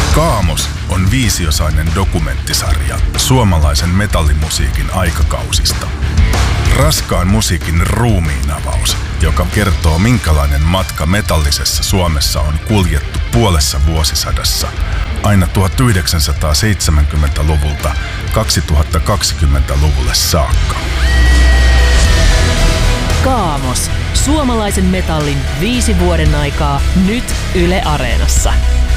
Kaamos on 5-osainen dokumenttisarja suomalaisen metallimusiikin aikakausista. Raskaan musiikin ruumiinavaus, joka kertoo minkälainen matka metallisessa Suomessa on kuljettu puolessa vuosisadassa aina 1970-luvulta 2020-luvulle saakka. Kaamos. Suomalaisen metallin 5 vuoden aikaa nyt Yle Areenassa.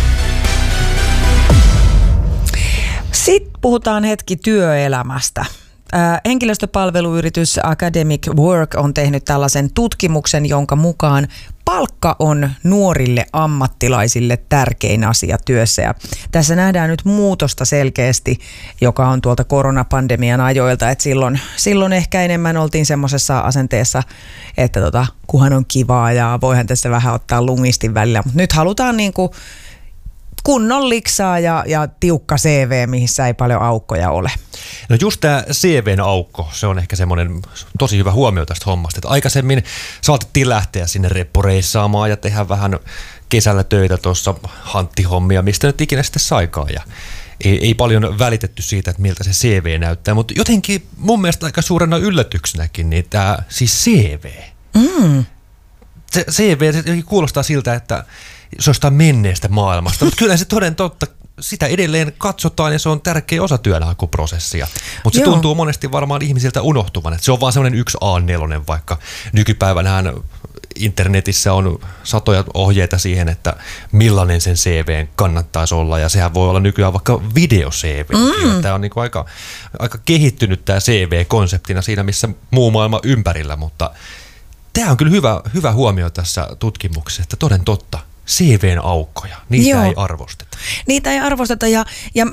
Sitten puhutaan hetki työelämästä. Henkilöstöpalveluyritys Academic Work on tehnyt tällaisen tutkimuksen, jonka mukaan palkka on nuorille ammattilaisille tärkein asia työssä. Ja tässä nähdään nyt muutosta selkeästi, joka on tuolta koronapandemian ajoilta. Et silloin ehkä enemmän oltiin semmoisessa asenteessa, että kunhan on kivaa ja voihan tässä vähän ottaa lungistin välillä. Mutta nyt halutaan niinku kunnon liksaa ja tiukka CV, missä ei paljon aukkoja ole. No just tämä CVn aukko, se on ehkä semmoinen tosi hyvä huomio tästä hommasta. Että aikaisemmin saatettiin lähteä sinne reppureissaamaan ja tehdä vähän kesällä töitä tuossa hanttihommia, mistä nyt ikinä sitten saikaan. Ja ei paljon välitetty siitä, että miltä se CV näyttää, mutta jotenkin mun mielestä aika suurena yllätyksenäkin niin tämä siis CV. Se CV se kuulostaa siltä, että se on jostain menneestä maailmasta, mutta kyllä se toden totta, sitä edelleen katsotaan ja se on tärkeä osa työnhakuprosessia. Mutta se tuntuu monesti varmaan ihmisiltä unohtuvan, että se on vaan semmoinen yksi A4, vaikka nykypäivänähän internetissä on satoja ohjeita siihen, että millainen sen CVn kannattaisi olla ja sehän voi olla nykyään vaikka video-CV. Tämä on niin kuin aika kehittynyt tämä CV-konseptina siinä, missä muu maailma ympärillä, mutta tämä on kyllä hyvä huomio tässä tutkimuksessa, että toden totta. CVn aukkoja, niitä ei arvosteta. Niitä ei arvosteta ja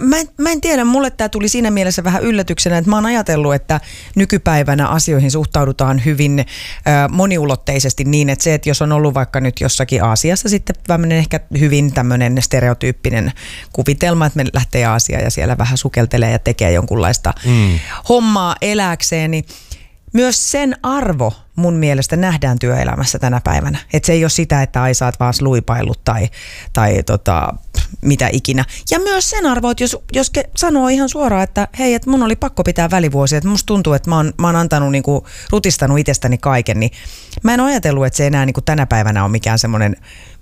mä en tiedä, mulle tämä tuli siinä mielessä vähän yllätyksenä, että mä oon ajatellut, että nykypäivänä asioihin suhtaudutaan hyvin moniulotteisesti niin, että se, että jos on ollut vaikka nyt jossakin Aasiassa sitten tämmöinen ehkä hyvin tämmöinen stereotyyppinen kuvitelma, että me lähtee Aasiaan ja siellä vähän sukeltelee ja tekee jonkunlaista hommaa elääkseen, niin myös sen arvo mun mielestä nähdään työelämässä tänä päivänä. Että se ei ole sitä, että ai sä oot vaan sluipailut tai mitä ikinä. Ja myös sen arvo, että jos sanoo ihan suoraan, että hei, että mun oli pakko pitää välivuosia, että musta tuntuu, että mä oon antanut niinku, rutistanut itsestäni kaiken, niin mä en ole ajatellut, että se enää niinku tänä päivänä on mikään semmoinen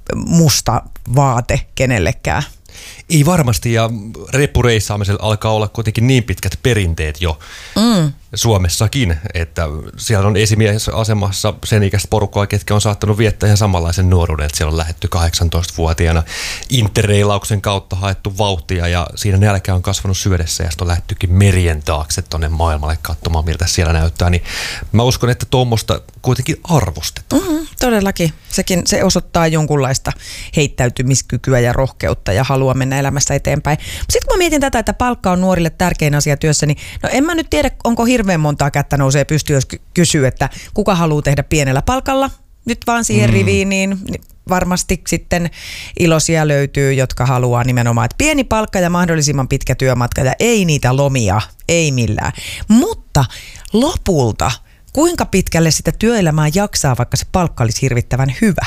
musta vaate kenellekään. Ei varmasti, ja reppureissaamisella alkaa olla kuitenkin niin pitkät perinteet jo Suomessakin, että siellä on esimiesasemassa sen ikäistä porukkaa, ketkä on saattanut viettää ihan samanlaisen nuoruuden, että siellä on lähdetty 18-vuotiaana interreilauksen kautta haettu vauhtia ja siinä nälkä on kasvanut syödessä ja sitten on lähdettykin merien taakse tuonne maailmalle katsomaan, miltä siellä näyttää, niin mä uskon, että tuommoista kuitenkin arvostetaan. Todellakin. Se osoittaa jonkunlaista heittäytymiskykyä ja rohkeutta ja halua mennä elämässä eteenpäin. Sitten kun mä mietin tätä, että palkka on nuorille tärkein asia työssä, niin no en mä nyt tiedä, onko hirveän montaa kättä nousee pystyyn, jos kysyy, että kuka haluaa tehdä pienellä palkalla. Nyt vaan siihen riviin, niin varmasti sitten iloisia löytyy, jotka haluaa nimenomaan, että pieni palkka ja mahdollisimman pitkä työmatka ja ei niitä lomia, ei millään. Mutta lopulta, kuinka pitkälle sitä työelämää jaksaa, vaikka se palkka olisi hirvittävän hyvä?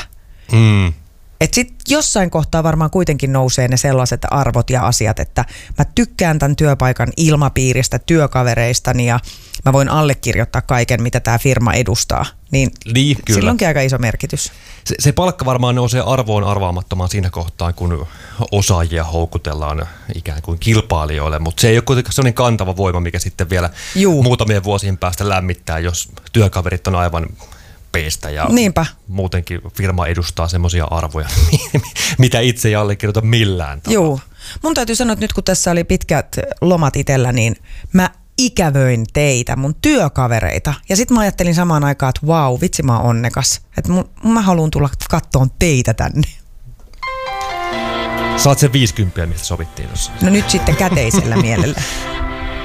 Että sitten jossain kohtaa varmaan kuitenkin nousee ne sellaiset arvot ja asiat, että mä tykkään tämän työpaikan ilmapiiristä, työkavereistani ja mä voin allekirjoittaa kaiken, mitä tämä firma edustaa. Niin sillä onkin aika iso merkitys. Se palkka varmaan nousee arvoon arvaamattomaan siinä kohtaa, kun osaajia houkutellaan ikään kuin kilpailijoille, mutta se ei ole kuitenkaan sellainen kantava voima, mikä sitten vielä muutamien vuosien päästä lämmittää, jos työkaverit on aivan peestä ja muutenkin firma edustaa semmoisia arvoja, mitä itse ei allekirjoita millään tavalla. Joo. Mun täytyy sanoa, että nyt kun tässä oli pitkät lomat itsellä, niin mä ikävöin teitä, mun työkavereita. Ja sit mä ajattelin samaan aikaan, että vau, vitsi mä oon onnekas. Että mä haluan tulla kattoon teitä tänne. Saat sen 50, mistä sovittiin tuossa. No nyt sitten käteisellä mielellä.